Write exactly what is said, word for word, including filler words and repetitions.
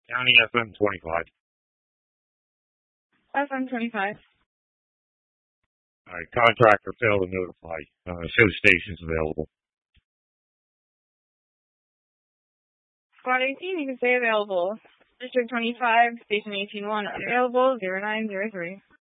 County F M twenty-five. F M twenty-five. All right, contractor failed to notify. Uh, show stations available. Squad eighteen, you can stay available. District twenty-five, Station eighteen one, available, zero nine zero three.